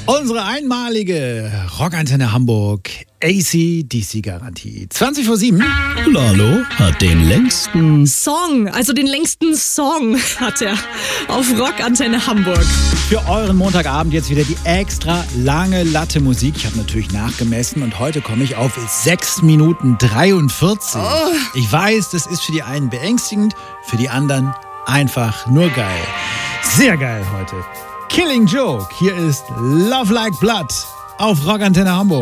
Unsere einmalige Rockantenne Hamburg AC/DC-Garantie. 20:07. Lalo hat den längsten Song hat er auf Rockantenne Hamburg. Für euren Montagabend jetzt wieder die extra lange Latte-Musik. Ich habe natürlich nachgemessen und heute komme ich auf 6 Minuten 43. Oh. Ich weiß, das ist für die einen beängstigend, für die anderen einfach nur geil. Sehr geil heute. Killing Joke. Hier ist Love Like Blood auf Rockantenne Hamburg.